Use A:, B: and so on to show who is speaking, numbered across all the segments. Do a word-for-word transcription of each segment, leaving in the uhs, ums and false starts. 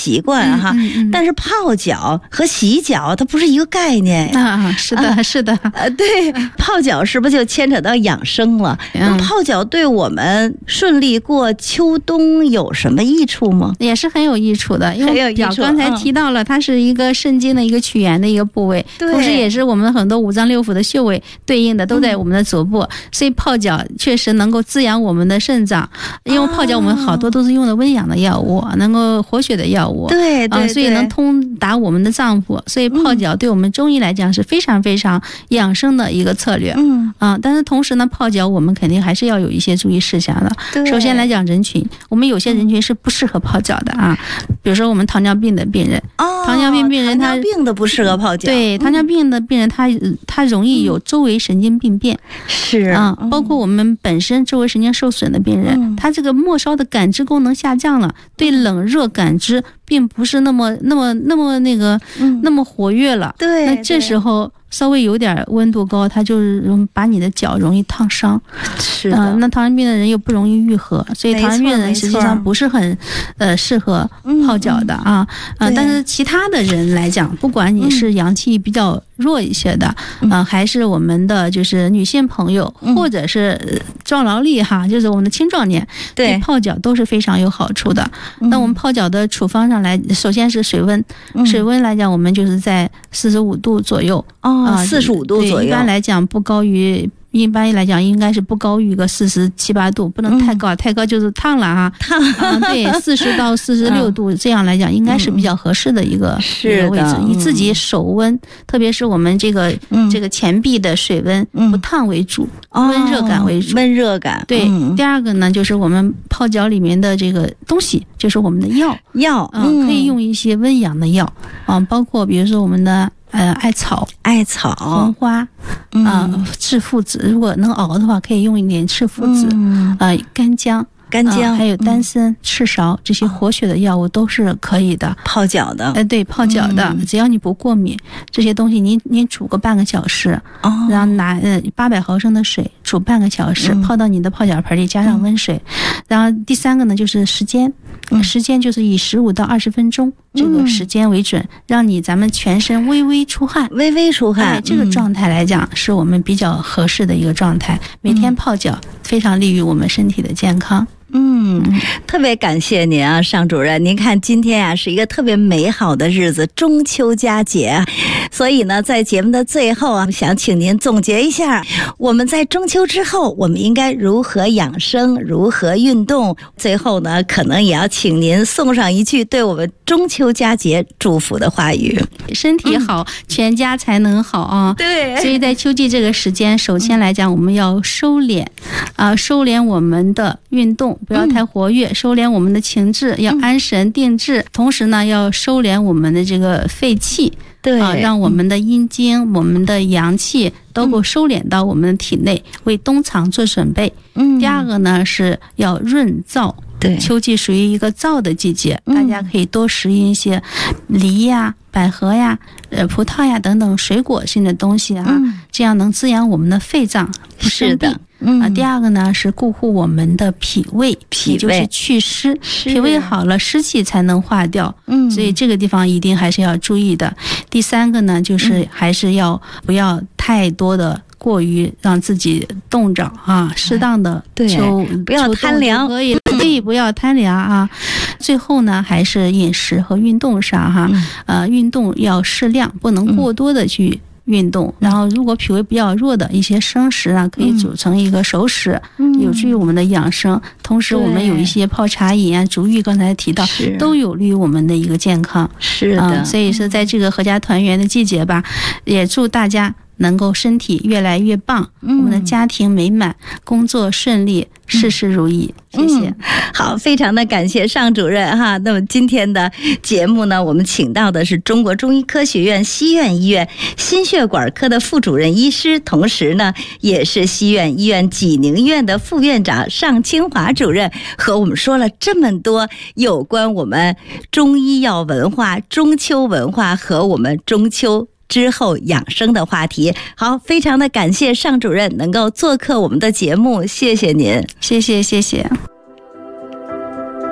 A: 习惯哈、嗯嗯嗯，但是泡脚和洗脚它不是一个概念
B: 啊，是的，啊、是的，
A: 呃，对，泡脚是不是就牵扯到养生了？那、嗯、泡脚对我们顺利过秋冬有什么益处吗？
B: 也是很有益处的，因为脚刚才提到了，它是一个肾经的一个曲源的一个部位，同时也是我们很多五脏六腑的穴位对应的都在我们的足部，嗯、所以泡脚确实能够滋养我们的肾脏。因为泡脚我们好多都是用的温养的药物，哦、能够活血的药物，
A: 对 对, 对、呃，
B: 所以能通达我们的脏腑。所以泡脚对我们中医来讲是非常非常养生的一个策略。嗯啊、呃，但是同时呢，泡脚我们肯定还是要有一些注意事项的。首先来讲人群，我们有些人群是不适合泡脚的啊，比如说我们糖尿病的病人，
A: 哦、
B: 糖尿病病人他
A: 糖尿病的不适合泡脚，
B: 对，糖尿病的病人他他容易有周围神经病变，
A: 是
B: 啊、呃，包括我们本身周围神经受损的病人，嗯、他这个末梢的感知功能下降了，对冷热感知并不是那么那么那么那个、嗯、那么活跃了，
A: 对，
B: 那这时候稍微有点温度高，它就是容把你的脚容易烫伤。
A: 是的、
B: 呃，那糖尿病的人又不容易愈合，所以糖尿病人实际上不是很呃适合泡脚的啊啊、嗯呃。但是其他的人来讲，不管你是阳气比较弱一些的啊、嗯呃，还是我们的就是女性朋友，嗯、或者是壮劳力哈，就是我们的青壮年，对泡脚都是非常有好处的。嗯、那我们泡脚的处方上来，首先是水温，嗯、水温来讲，我们就是在四十五度左右。
A: 哦，四十五度左右，
B: 一般来讲不高于，一般来讲应该是不高于个四十七八度，不能太高，嗯、太高就是烫了哈。
A: 烫、
B: 啊，对，四十到四十六度、嗯、这样来讲，应该是比较合适的一个、嗯、一个位置。以自己手温，特别是我们这个、嗯、这个前臂的水温、嗯、不烫为主，
A: 嗯、
B: 温热感为主。
A: 温热感。
B: 对、嗯，第二个呢，就是我们泡脚里面的这个东西，就是我们的药
A: 药，
B: 嗯，可以用一些温养的药啊，包括比如说我们的。呃，艾草、
A: 艾草、
B: 红花，啊、呃，赤附子，如果能熬的话，可以用一点赤附子，嗯、呃，干姜。
A: 干姜、
B: 呃、还有丹参、嗯、赤芍这些活血的药物都是可以的，
A: 泡脚的。
B: 呃，对，泡脚的，嗯、只要你不过敏，这些东西你你煮个半个小时，哦、然后拿呃八百毫升的水煮半个小时，嗯、泡到你的泡脚盆里，加上温水。嗯、然后第三个呢就是时间，嗯、时间就是以十五到二十分钟这个时间为准，嗯、让你咱们全身微微出汗，
A: 微微出汗，
B: 哎，这个状态来讲、嗯、是我们比较合适的一个状态。每天泡脚非常利于我们身体的健康。
A: 嗯，特别感谢您啊，尚主任。您看今天啊是一个特别美好的日子，中秋佳节，所以呢，在节目的最后啊，想请您总结一下，我们在中秋之后，我们应该如何养生，如何运动。最后呢，可能也要请您送上一句对我们中秋佳节祝福的话语：
B: 身体好，嗯、全家才能好啊。
A: 对，
B: 所以在秋季这个时间，首先来讲，我们要收敛啊，收敛我们的运动。不要太活跃，嗯、收敛我们的情志，要安神定志。嗯、同时呢，要收敛我们的这个肺气，
A: 对
B: 啊，让我们的阴经、嗯、我们的阳气都够收敛到我们的体内，嗯、为冬藏做准备。嗯，第二个呢是要润燥。
A: 对，
B: 秋季属于一个燥的季节，嗯、大家可以多食用一些梨呀、百合呀、呃葡萄呀等等水果性的东西啊，嗯、这样能滋养我们的肺脏，不生病。嗯、啊，第二个呢是固护我们的脾胃，
A: 脾胃
B: 就是祛湿，脾胃好了，湿气才能化掉。嗯，所以这个地方一定还是要注意的。第三个呢，就是还是要不要太多的过于让自己冻着啊，适当的秋
A: 不要贪凉，
B: 可以可以不要贪凉啊。最后呢，还是饮食和运动上哈，嗯、呃，运动要适量，不能过多的去。运动，然后如果脾胃比较弱的一些生食啊，可以煮成一个熟食，嗯、有助于我们的养生。同时，我们有一些泡茶饮啊、逐浴，刚才提到，都有利于我们的一个健康。
A: 是的，
B: 嗯、所以说，在这个阖家团圆的季节吧，也祝大家能够身体越来越棒，嗯、我们的家庭美满，工作顺利，事事如意。谢谢、嗯。
A: 好，非常的感谢尚主任哈。那么今天的节目呢，我们请到的是中国中医科学院西苑医院心血管科的副主任医师，同时呢，也是西苑医院济宁院的副院长尚清华主任，和我们说了这么多有关我们中医药文化、中秋文化和我们中秋之后养生的话题。好，非常的感谢尚主任能够做客我们的节目，谢谢您。
B: 谢谢谢谢。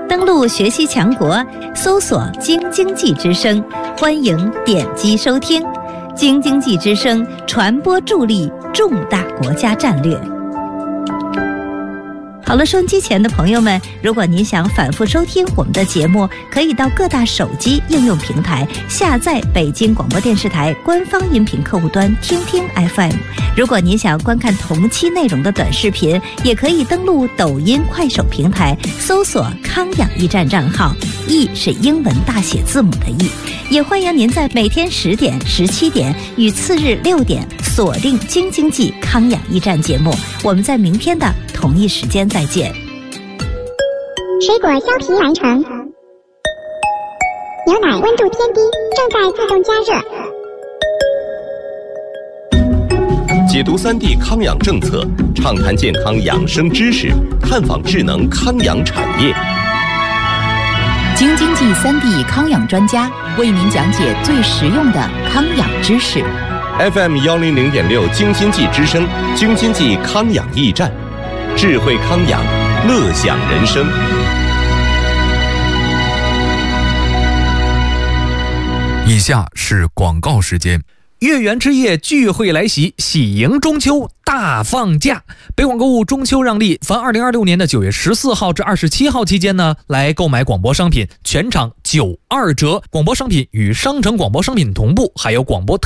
A: 登录学习强国，搜索京经济之声，欢迎点击收听。京经济之声，传播助力重大国家战略。好了，收音机前的朋友们，如果您想反复收听我们的节目，可以到各大手机应用平台下载北京广播电视台官方音频客户端听听 F M。 如果您想观看同期内容的短视频，也可以登录抖音、快手平台，搜索康养驿站账号，驿是英文大写字母的驿。也欢迎您在每天十点、十七点与次日六点锁定京经济康养驿站节目。我们在明天的同一时间再见。
C: 水果削皮完成，牛奶温度偏低，正在自动加热。
D: 解读三 D 康养政策，畅谈健康养生知识，探访智能康养产业。
E: 京经济三 D 康养专家为您讲解最实用的康养知识。
D: F M 幺零零点六京经济之声，京经济康养驿站，智慧康养，乐享人生。
F: 以下是广告时间。
G: 月圆之夜聚会来袭，喜迎中秋大放假。北广购物中秋让利，凡二零二六年的九月十四号至二十七号期间呢，来购买广播商品，全场九二折。广播商品与商城广播商品同步，还有广播特